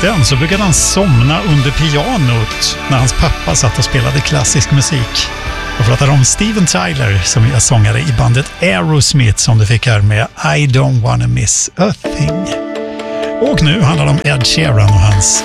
liten så brukade han somna under pianot när hans pappa satt och spelade klassisk musik. Jag pratar om Steven Tyler som är sångare i bandet Aerosmith som du fick här med I don't wanna miss a thing. Och nu handlar det om Ed Sheeran och hans